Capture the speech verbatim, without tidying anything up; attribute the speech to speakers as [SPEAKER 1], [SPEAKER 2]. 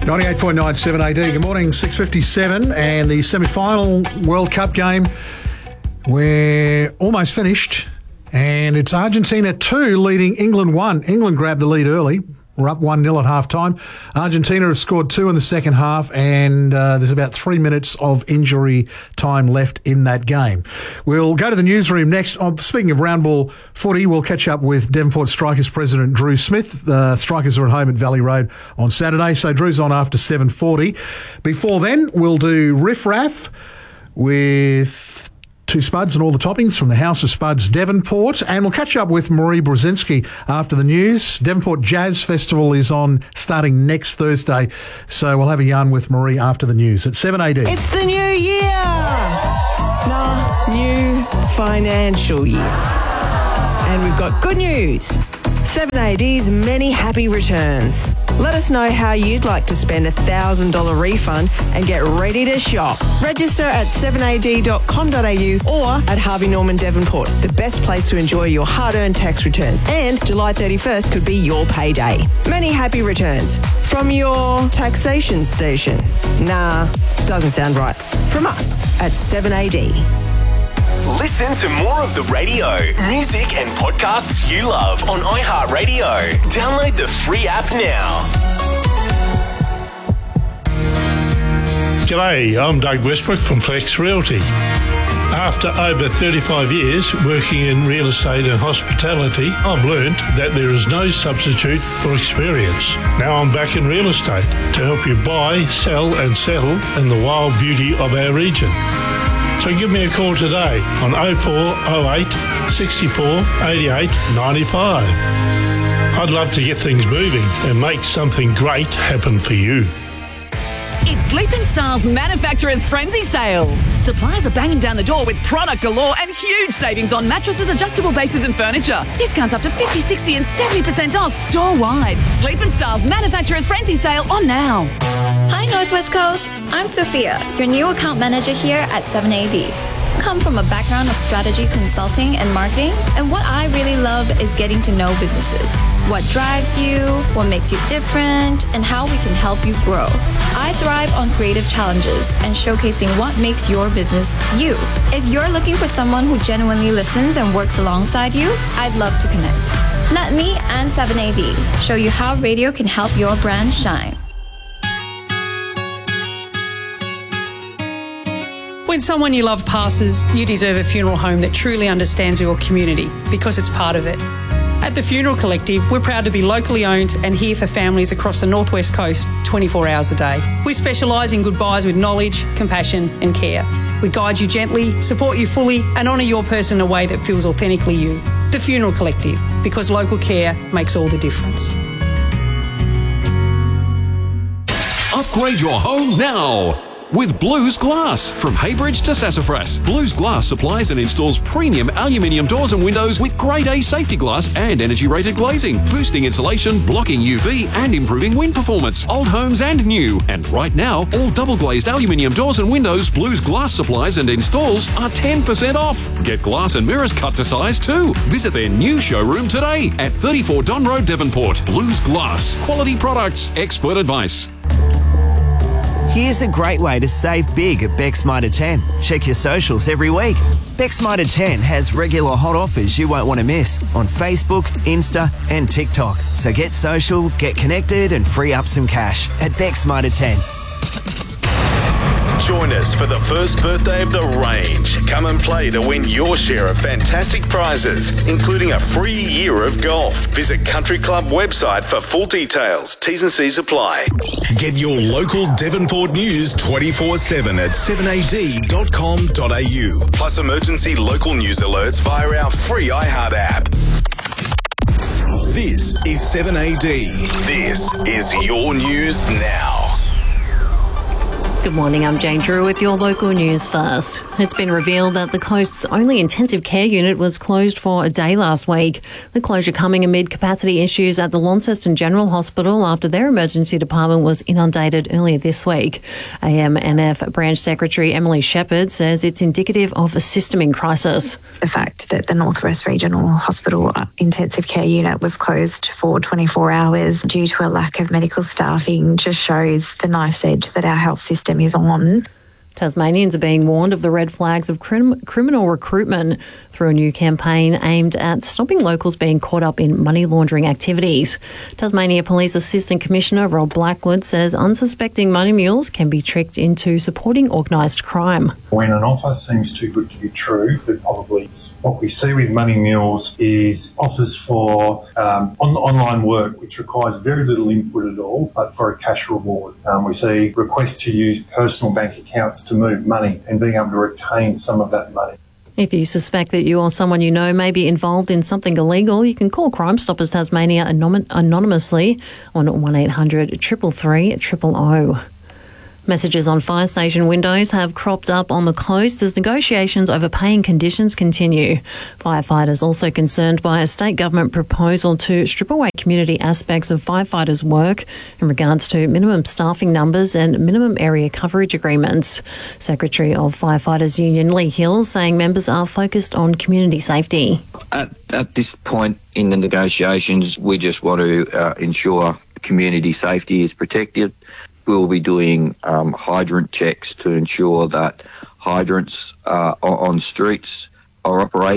[SPEAKER 1] ninety-eight point nine seven A D. Good morning, six fifty-seven, and the semi-final World Cup game, we're almost finished, and it's Argentina two leading England one. England grabbed the lead early. We're up one nil at half-time. Argentina have scored two in the second half, and uh, there's about three minutes of injury time left in that game. We'll go to the newsroom next. Oh, speaking of round ball footy, we'll catch up with Devonport Strikers President Drew Smith. The Strikers are at home at Valley Road on Saturday, so Drew's on after seven forty. Before then, we'll do Riff Raff with Two Spuds and all the toppings from the House of Spuds, Devonport. And we'll catch up with Marie Brzezinski after the news. Devonport Jazz Festival is on starting next Thursday. So we'll have a yarn with Marie after the news at seven A D.
[SPEAKER 2] It's the new year! Nah, new financial year. And we've got good news. seven A D's many happy returns. Let us know how you'd like to spend a one thousand dollars refund and get ready to shop. Register at seven a d dot com dot a u or at Harvey Norman Devonport, the best place to enjoy your hard-earned tax returns. And July thirty-first could be your payday. Many happy returns from your taxation station. Nah, doesn't sound right. From us at seven A D.
[SPEAKER 3] Listen to more of the radio, music and podcasts you love on iHeartRadio. Download the free app now.
[SPEAKER 4] G'day, I'm Doug Westbrook from Flex Realty. After over thirty-five years working in real estate and hospitality, I've learned that there is no substitute for experience. Now I'm back in real estate to help you buy, sell and settle in the wild beauty of our region. So give me a call today on oh four oh eight, six four, eighty-eight, ninety-five. I'd love to get things moving and make something great happen for you.
[SPEAKER 5] It's Sleep in Style's Manufacturer's Frenzy Sale. Suppliers are banging down the door with product galore and huge savings on mattresses, adjustable bases and furniture. Discounts up to fifty, sixty and seventy percent off store-wide. Sleep in Style's Manufacturer's Frenzy Sale on now.
[SPEAKER 6] Hi Northwest Coast, I'm Sophia, your new account manager here at seven A D. Come from a background of strategy consulting and marketing, and what I really love is getting to know businesses. What drives you, what makes you different, and how we can help you grow. I thrive on creative challenges and showcasing what makes your business you. If you're looking for someone who genuinely listens and works alongside you, I'd love to connect. Let me and seven A D show you how radio can help your brand shine.
[SPEAKER 7] When someone you love passes, you deserve a funeral home that truly understands your community because it's part of it. At the Funeral Collective, we're proud to be locally owned and here for families across the Northwest Coast twenty-four hours a day. We specialise in goodbyes with knowledge, compassion and care. We guide you gently, support you fully and honour your person in a way that feels authentically you. The Funeral Collective, because local care makes all the difference.
[SPEAKER 8] Upgrade your home now with Blues Glass. From Haybridge to Sassafras, Blues Glass supplies and installs premium aluminium doors and windows with grade A safety glass and energy-rated glazing, boosting insulation, blocking U V and improving wind performance, old homes and new. And right now, all double-glazed aluminium doors and windows Blues Glass supplies and installs are ten percent off. Get glass and mirrors cut to size too. Visit their new showroom today at thirty-four Don Road, Devonport. Blues Glass. Quality products, expert advice.
[SPEAKER 9] Here's a great way to save big at Beck's Mitre ten. Check your socials every week. Beck's Mitre ten has regular hot offers you won't want to miss on Facebook, Insta and TikTok. So get social, get connected and free up some cash at Beck's Mitre ten.
[SPEAKER 3] Join us for the first birthday of the range. Come and play to win your share of fantastic prizes, including a free year of golf. Visit Country Club website for full details. T's and C's apply.
[SPEAKER 10] Get your local Devonport news twenty-four seven at seven a d dot com dot a u. Plus emergency local news alerts via our free iHeart app. This is seven A D. This is your news now.
[SPEAKER 11] Good morning, I'm Jane Drew with your local news first. It's been revealed that the coast's only intensive care unit was closed for a day last week. The closure coming amid capacity issues at the Launceston General Hospital after their emergency department was inundated earlier this week. A M N F Branch Secretary Emily Shepherd says it's indicative of a system in crisis.
[SPEAKER 12] The fact that the Northwest Regional Hospital intensive care unit was closed for twenty-four hours due to a lack of medical staffing just shows the knife's edge that our health system is on.
[SPEAKER 11] Tasmanians are being warned of the red flags of crim- criminal recruitment through a new campaign aimed at stopping locals being caught up in money laundering activities. Tasmania Police Assistant Commissioner Rob Blackwood says unsuspecting money mules can be tricked into supporting organised crime.
[SPEAKER 13] When an offer seems too good to be true, that probably is. What we see with money mules is offers for um, on- online work, which requires very little input at all, but for a cash reward. Um, we see requests to use personal bank accounts to move money and being able to retain some of that money.
[SPEAKER 11] If you suspect that you or someone you know may be involved in something illegal, you can call Crime Stoppers Tasmania anom- anonymously on one eight hundred three three three zero zero. Messages on fire station windows have cropped up on the coast as negotiations over paying conditions continue. Firefighters also concerned by a state government proposal to strip away community aspects of firefighters' work in regards to minimum staffing numbers and minimum area coverage agreements. Secretary of Firefighters Union Lee Hill saying members are focused on community safety.
[SPEAKER 14] At, at this point in the negotiations, we just want to uh, ensure community safety is protected. We'll be doing um, hydrant checks to ensure that hydrants uh, on streets are operating